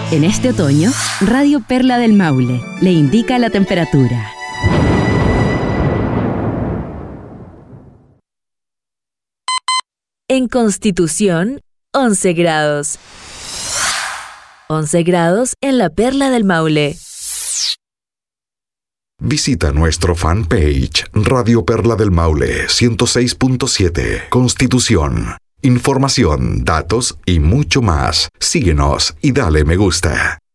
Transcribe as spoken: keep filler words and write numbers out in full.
En este otoño, Radio Perla del Maule le indica la temperatura. En Constitución, once grados. once grados en la Perla del Maule. Visita nuestro fanpage Radio Perla del Maule ciento seis punto siete. Constitución. Información, datos y mucho más. Síguenos y dale me gusta.